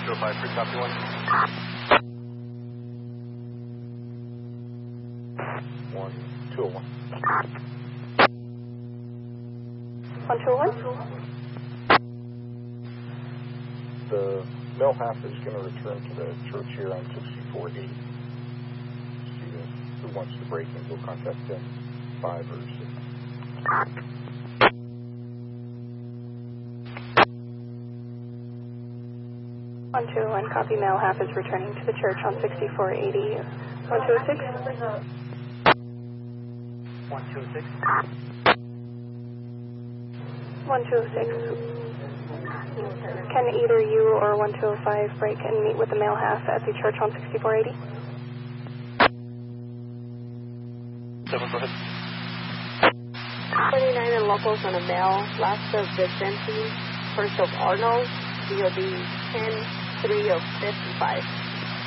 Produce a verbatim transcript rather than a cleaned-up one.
two oh five, three, copy one. One, two oh one. One, two oh one? The male half is going to return to the church here on sixty-four eighty. See the, who wants to break in, we'll contact them five or six. One, two oh one, copy, male half is returning to the church on sixty-four eighty. One, two oh six? One, two oh six. One, two oh six. Can either you or one two oh five break and meet with the male half at the church on sixty-four eighty? Seven, go ahead. twenty-nine and locals on a male, last of Vicente, first of Arnold, D O B ten three of fifty-five.